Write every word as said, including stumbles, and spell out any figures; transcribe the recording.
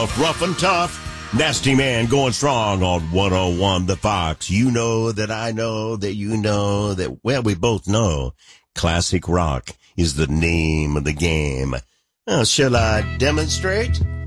Rough and tough, nasty man going strong on one oh one The Fox. You know that I know that you know that, well, we both know classic rock is the name of the game. Well, shall I demonstrate?